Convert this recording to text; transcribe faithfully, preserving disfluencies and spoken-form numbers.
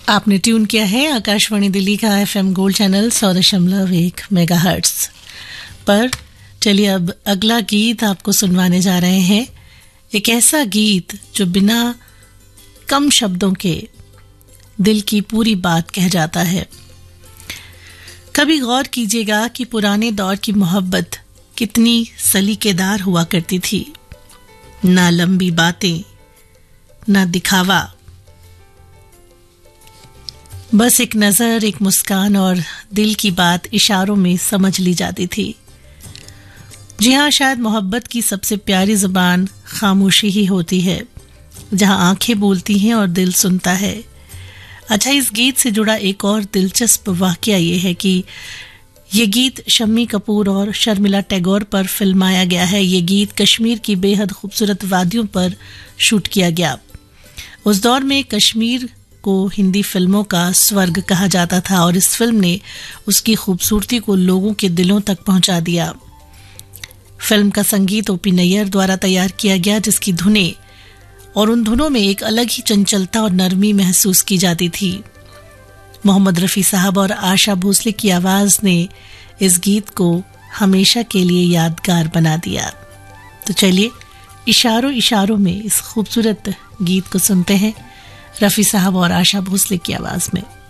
आपने ट्यून किया है आकाशवाणी दिल्ली का एफएम गोल्ड चैनल सौ दशमलव एक मेगाहर्ट्ज पर। चलिए अब अगला गीत आपको सुनवाने जा रहे हैं। एक ऐसा गीत जो बिना कम शब्दों के दिल की पूरी बात कह जाता है। कभी गौर कीजिएगा कि पुराने दौर की मोहब्बत कितनी सलीकेदार हुआ करती थी। ना लंबी बातें, ना दिखावा, बस एक नजर, एक मुस्कान और दिल की बात इशारों में समझ ली जाती थी। जी हाँ, शायद मोहब्बत की सबसे प्यारी जुबान खामोशी ही होती है, जहां आंखें बोलती हैं और दिल सुनता है। अच्छा, इस गीत से जुड़ा एक और दिलचस्प वाकया ये है कि ये गीत शम्मी कपूर और शर्मिला टैगोर पर फिल्माया गया है। ये गीत कश्मीर की बेहद खूबसूरत वादियों पर शूट किया गया। उस दौर में कश्मीर को हिंदी फिल्मों का स्वर्ग कहा जाता था और इस फिल्म ने उसकी खूबसूरती को लोगों के दिलों तक पहुंचा दिया। फिल्म का संगीत ओपी नैयर द्वारा तैयार किया गया, जिसकी धुनें और उन धुनों में एक अलग ही चंचलता और नरमी महसूस की जाती थी। मोहम्मद रफ़ी साहब और आशा भोसले की आवाज ने इस गीत को हमेशा के लिए यादगार बना दिया। तो चलिए इशारों इशारों में इस खूबसूरत गीत को सुनते हैं, रफ़ी साहब और आशा भोसले की आवाज में।